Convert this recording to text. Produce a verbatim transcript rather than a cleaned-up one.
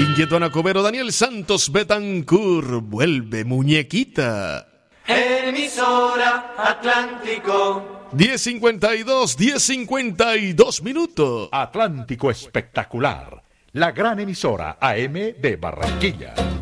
Inquieto Anacobero, Daniel Santos Betancourt, vuelve muñequita. Emisora Atlántico. diez cincuenta y dos, diez cincuenta y dos minutos. Atlántico Espectacular, la gran emisora A M de Barranquilla.